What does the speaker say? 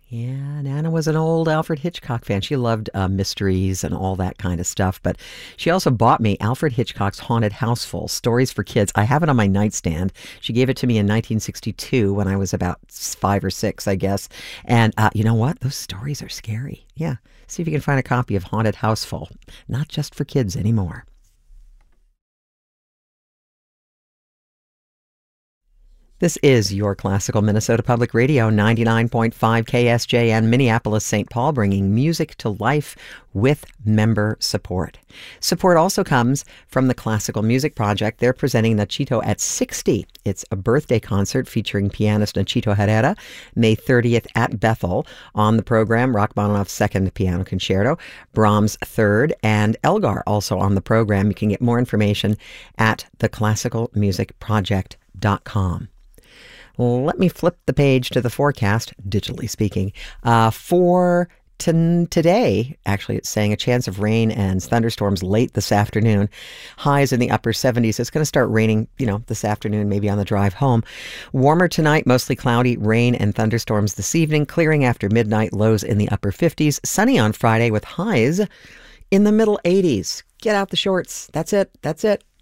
Yeah, Nana was an old Alfred Hitchcock fan. She loved mysteries and all that kind of stuff. But she also bought me Alfred Hitchcock's Haunted House Full Stories for Kids. I have it on my nightstand. She gave it to me in 1962 when I was about 5 or 6, I guess. And you know what? Those stories are scary. Yeah. See if you can find a copy of Haunted House Full. Not just for kids anymore. This is your classical Minnesota Public Radio, 99.5 KSJN, Minneapolis, St. Paul, bringing music to life with member support. Support also comes from the Classical Music Project. They're presenting Nachito at 60. It's a birthday concert featuring pianist Nachito Herrera, May 30th at Bethel. On the program, Rachmaninoff's Second Piano Concerto, Brahms' Third, and Elgar also on the program. You can get more information at theclassicalmusicproject.com. Let me flip the page to the forecast, digitally speaking, for today. Actually, it's saying a chance of rain and thunderstorms late this afternoon. Highs in the upper 70s. It's going to start raining, this afternoon, maybe on the drive home. Warmer tonight, mostly cloudy, rain and thunderstorms this evening. Clearing after midnight, lows in the upper 50s. Sunny on Friday with highs in the middle 80s. Get out the shorts. That's it.